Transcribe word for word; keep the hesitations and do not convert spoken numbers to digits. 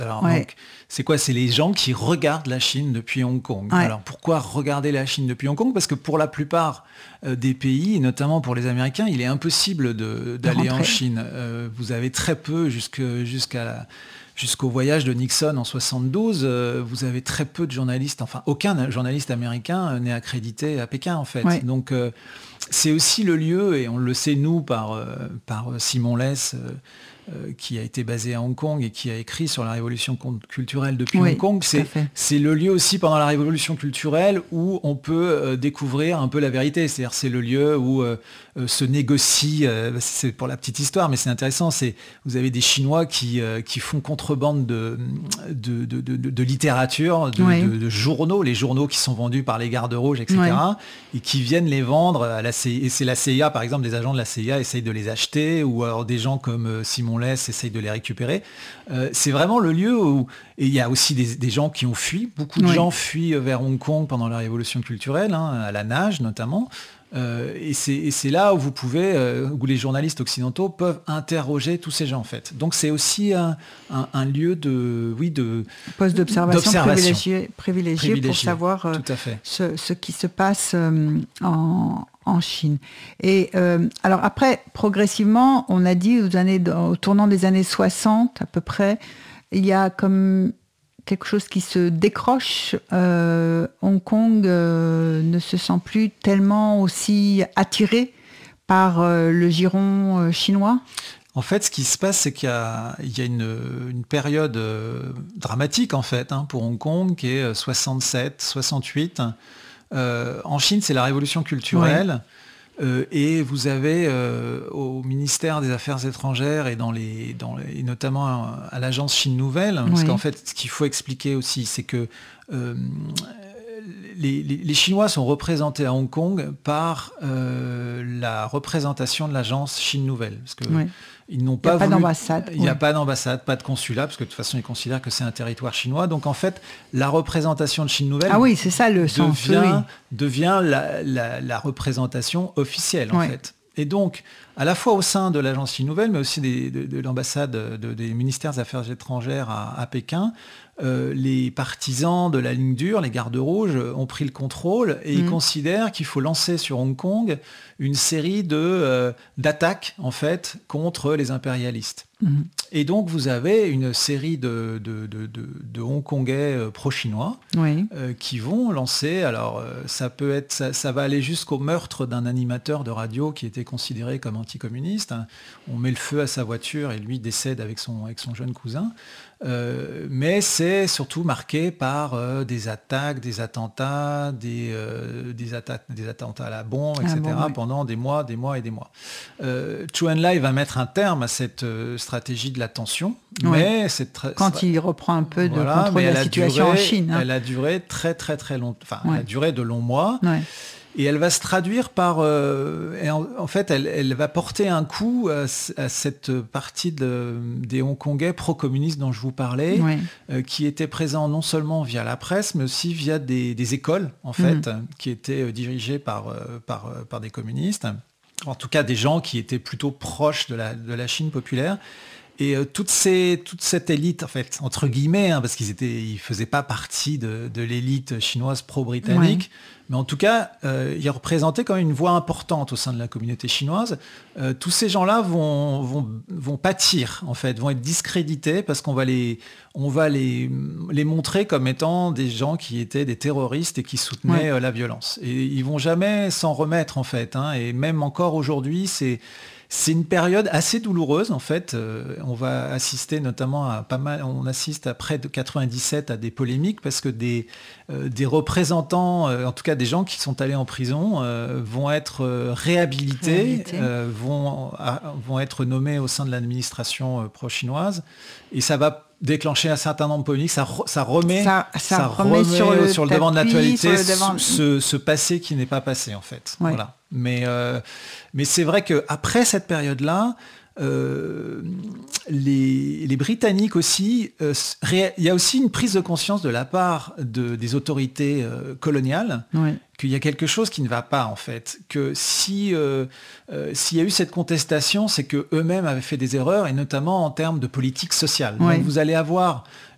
Alors, Ouais. donc, c'est quoi? C'est les gens qui regardent la Chine depuis Hong Kong. Ouais. Alors, pourquoi regarder la Chine depuis Hong Kong? Parce que pour la plupart euh, des pays, et notamment pour les Américains, il est impossible de- d'aller en rentrer. Chine. Euh, vous avez très peu, jusque- jusqu'à la- jusqu'au voyage de Nixon en soixante-douze, euh, vous avez très peu de journalistes, enfin, aucun journaliste américain euh, n'est accrédité à Pékin, en fait. Ouais. Donc, euh, c'est aussi le lieu, et on le sait, nous, par, euh, par Simon Less, euh, euh, qui a été basé à Hong Kong et qui a écrit sur la révolution con- culturelle depuis Oui, Hong Kong, tout à c'est, fait. c'est le lieu aussi pendant la révolution culturelle où on peut euh, découvrir un peu la vérité. C'est-à-dire c'est le lieu où euh, euh, se négocie, euh, c'est pour la petite histoire, mais c'est intéressant, c'est, vous avez des Chinois qui, euh, qui font contrebande de, de, de, de- de littérature, de, Oui. de- de journaux, les journaux qui sont vendus par les gardes rouges, et cetera, et qui viennent les vendre à la C I A. Et c'est la C I A, par exemple, des agents de la C I A essayent de les acheter, ou alors des gens comme euh, Simon Less essayent de les récupérer. Euh, c'est vraiment le lieu où... Et il y a aussi des, des gens qui ont fui. Beaucoup de Oui. gens fuient vers Hong Kong pendant la révolution culturelle, hein, à la nage notamment. Euh, et, c'est, et c'est là où vous pouvez, euh, où les journalistes occidentaux peuvent interroger tous ces gens en fait. Donc c'est aussi un, un- un lieu de, oui, de Poste d'observation, d'observation. privilégié, privilégié pour Privilégié, savoir euh, tout à fait. ce, ce qui se passe euh, en, en Chine. Et euh, alors après, progressivement, on a dit aux années, au tournant des années soixante à peu près, il y a comme quelque chose qui se décroche. Euh, Hong Kong euh, ne se sent plus tellement aussi attiré par euh, le giron euh, chinois. En fait, ce qui se passe, c'est qu'il y a, il y a une, une période euh, dramatique en fait hein, pour Hong Kong qui est soixante-sept, soixante-huit. Euh, en Chine, c'est la révolution culturelle. Euh, et vous avez euh, au ministère des Affaires étrangères et, dans les, dans les, et notamment à, à l'agence Chine Nouvelle, parce Oui. qu'en fait, ce qu'il faut expliquer aussi, c'est que euh, les, les- les Chinois sont représentés à Hong Kong par euh, la représentation de l'agence Chine Nouvelle. Parce que Oui. ils n'ont Il n'y a pas pas voulu- d'ambassade. Il n'y a Oui. pas d'ambassade, pas de consulat, parce que de toute façon, ils considèrent que c'est un territoire chinois. Donc en fait, la représentation de Chine Nouvelle Ah oui, c'est ça le sens. devient, Oui. devient la, la- la représentation officielle en Ouais. fait. Et donc, à la fois au sein de l'agence Chine Nouvelle, mais aussi des- de, de l'ambassade de- des ministères des Affaires étrangères à, à Pékin, euh, les partisans de la ligne dure, les gardes rouges, ont pris le contrôle et ils Mhm. considèrent qu'il faut lancer sur Hong Kong une série de, euh, d'attaques en fait contre les impérialistes. Mhm. Et donc vous avez une série de, de, de, de- de Hongkongais euh, pro-chinois Oui. euh, qui vont lancer, alors euh, ça peut être, ça, ça va aller jusqu'au meurtre d'un animateur de radio qui était considéré comme anticommuniste. On met le feu à sa voiture et lui décède avec son, avec son jeune cousin. Euh, mais c'est surtout marqué par euh, des attaques, des attentats, des, euh, des, atta- des attentats à la bombe, Ah et cetera bon, oui. pendant des mois, des mois et des mois. Euh, Zhou Enlai va mettre un terme à cette euh, stratégie de la tension, Oui. mais cette tra- Quand il reprend un peu de voilà, contrôle mais de elle la a situation duré- en Chine. hein. Elle a duré très très très longtemps. Enfin, elle a Ouais. duré de longs mois. Ouais. Et elle va se traduire par... euh, et en, en fait, elle, elle va porter un coup à, c- à cette partie de- des Hongkongais pro-communistes dont je vous parlais, Ouais. euh, qui étaient présents non seulement via la presse, mais aussi via des, des écoles, en fait, qui étaient euh, dirigées par, euh, par, euh, par des communistes. En tout cas, des gens qui étaient plutôt proches de la, de la Chine populaire. Et euh, toute, ces, toute cette élite, en fait, entre guillemets, hein, parce qu'ils étaient, ils faisaient pas partie de, de l'élite chinoise pro-britannique, mais en tout cas, euh, ils représentaient quand même une voix importante au sein de la communauté chinoise. Euh, tous ces gens-là vont, vont, vont pâtir, en fait, vont être discrédités parce qu'on va les, on va les, les montrer comme étant des gens qui étaient des terroristes et qui soutenaient Ouais. euh, la violence. Et ils vont jamais s'en remettre, en fait. Hein, et même encore aujourd'hui, c'est c'est une période assez douloureuse en fait. Euh, on va assister notamment à pas mal, on assiste après de quatre-vingt-dix-sept à des polémiques parce que des, euh, des représentants, euh, en tout cas des gens qui sont allés en prison, euh, vont être euh, réhabilités, Réhabilités. euh, vont, à- vont être nommés au sein de l'administration euh, pro-chinoise et ça va déclencher un certain nombre de polémiques. Ça, re- ça remet, Ça, ça remet sur le, sur le devant de tapis, l'actualité sur le devant- ce, ce- ce passé qui n'est pas passé en fait. Ouais. Voilà. Mais, euh, mais c'est vrai qu'après cette période-là, euh, les, les Britanniques aussi, euh, ré- il y a aussi une prise de conscience de la part de- des autorités euh, coloniales Ouais. qu'il y a quelque chose qui ne va pas en fait, que si euh, euh, s'il y a eu cette contestation, c'est que eux-mêmes avaient fait des erreurs et notamment en termes de politique sociale. Ouais. Donc vous allez avoir